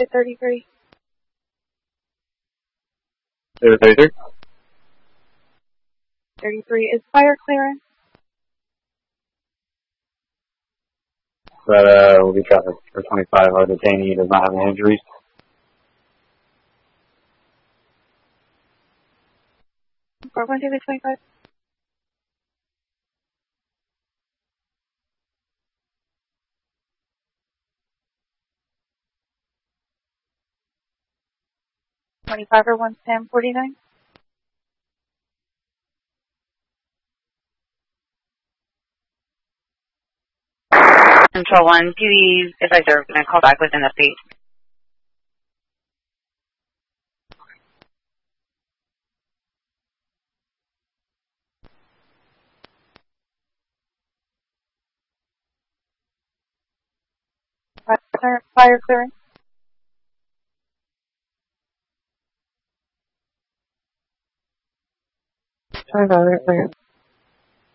to 33. 33? 33 is fire clearance. That will be traffic for 25. Our detainee does not have any injuries. For 1 David 25. or 1 Sam 49. Control 1, please advise they're going to call back with an update. Fire clearance. Fire clearance.